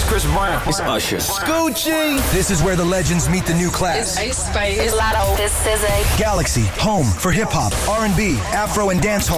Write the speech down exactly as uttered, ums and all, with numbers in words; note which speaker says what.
Speaker 1: Chris Brown. It's Usher. Scoochie.
Speaker 2: This is where the legends meet the new class.
Speaker 3: It's Ice Spice. It's Lotto. It's S Z A.
Speaker 2: Galaxy, home for hip hop, R and B, Afro, and dancehall.